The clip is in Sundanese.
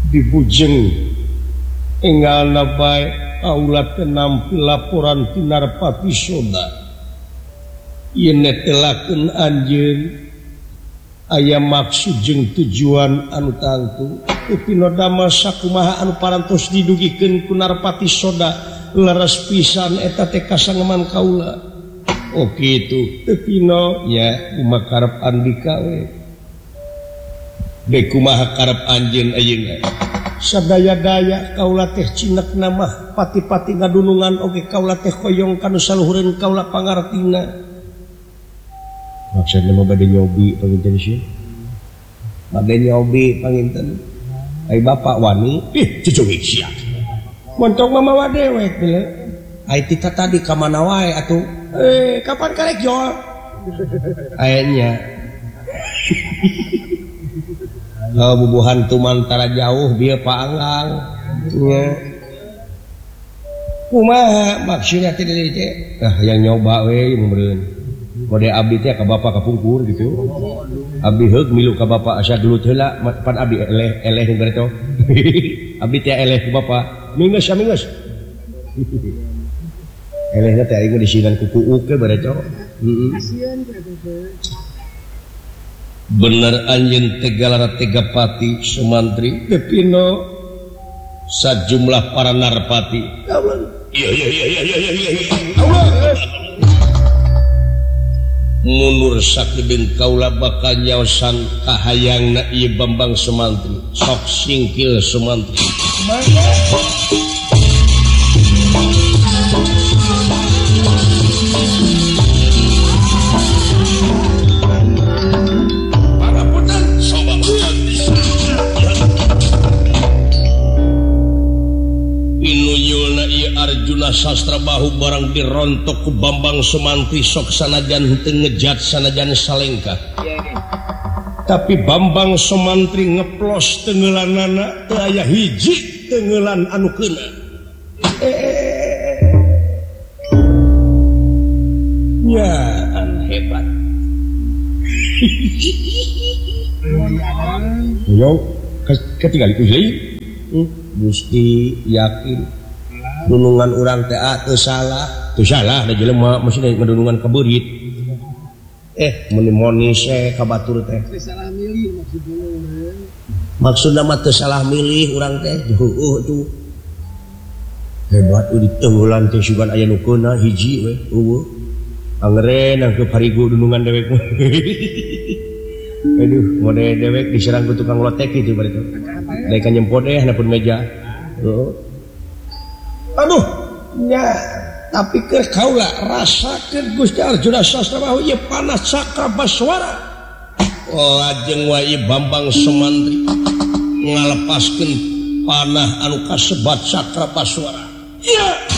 dibujeng enggal nabai kaulat nampil laporan Narpati Soda yen netelakeun anjeun aya maksud jeung tujuan anu tangtu pino damel sakumaha anu parantos didugikeun ku Narpati Soda leres pisan eta teh kasangeman kaula. Oh kitu teu pino nya kumaha karep andika we deuk kumaha karep anjeun ayeuna sadaya-daya kaula teh cinekna mah pati-pati ngadunungan oge kaula teh hoyong kanu saluhureun kaula pangartina. Maksudna mah bade nyobi panginten sieun. Bade nyobi panginten. Ai bapak wani, cucuing sia. Montong mamawa dewek bele. Ai tita tadi ka mana wae atuh? Kapan karek jol? Ayeuna. Bubuhan tumantara jauh bieu paanggang nya kumaha maksudna teh deui teh yang nyoba we meureun kode abdi teh ka bapa kapungkur gitu abdi heug milu ka bapa asa dulu heula pan abdi eleh ngareto abdi teh eleh ku bapa mingeus elehna teh aing disinan ku kuuk ke bareco bener anjeun tegalara tegapati sumantri depino sajumlah para narpati iya munur sakedeung kaula bakal nyaosan kahayangna ieu Bambang Sumantri sok singkil Sumantri Arjuna sastra bahu barang dirontok ku Bambang Sumantri sok sanajan henteu ngejat sanajan salengkah tapi Bambang Sumantri ngeplos tengeulanana teu aya hiji tengeulan anu keuna nya hebat yo ketinggal itu deui Gusti yakin dunungan urang teh teu salah da jelema maksudna ngadunungan kabeurit mun monis ka batur teh salah milih maksudna mah teu salah milih urang teh heueuh tuh hebat di tenggulan teh sugan aya nu keuna hiji we eueuh angeren angke parigu dunungan dewek aduh mode dewek diserang ku tukang lotek kitu bari teh daek nyempodeh na pun meja aduh nya tapi ke kaula rasakeun Gusti Arjuna Sasrabahu ieu panas Cakrabaswara lajeng wae Bambang Sumantri ngalepaskeun panah anu kasebat Cakrabaswara ya